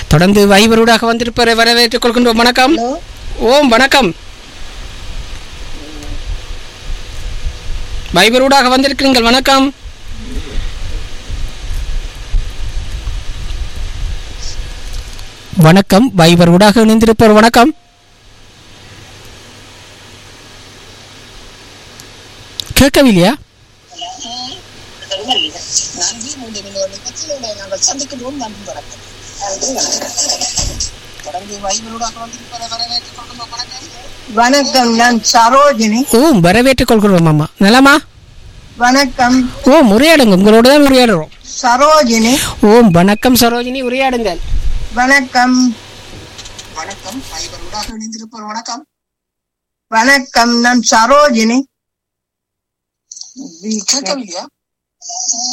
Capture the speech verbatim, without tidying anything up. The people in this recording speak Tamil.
தொடர்ந்து வைபரூடாக வந்திருப்பவரை வரவேற்றுக் கொள்கின்றோம். வணக்கம். ஓம் வணக்கம். வைபரூடாக வந்திருக்கிறீர்கள். வணக்கம். வணக்கம். வைபரூடாக இணைந்திருப்பவர். வணக்கம். கேட்கவில்லையா? வணக்கம், நான் சரோஜினி. ஓம் வரவேற்றுக் கொள்கிறோம் அம்மா. நலமா? வணக்கம். ஓம் உரையாடுங்க, உங்களோட தான் உரையாடுறோம். சரோஜினி. ஓம் வணக்கம் சரோஜினி, உரையாடுங்கள். வணக்கம். வணக்கம். வைபரூடாக இணைந்திருப்பவர். வணக்கம். வணக்கம், நான் சரோஜினி. கேட்கவில்லையா?